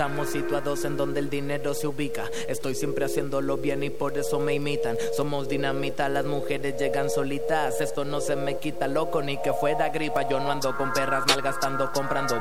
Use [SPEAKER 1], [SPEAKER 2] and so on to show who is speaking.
[SPEAKER 1] Estamos situados en donde el dinero se ubica. Estoy siempre haciéndolo bien y por eso me imitan. Somos dinamita, las mujeres llegan solitas. Esto no se me quita, loco, ni que fuera gripa. Yo no ando con perras malgastando, comprando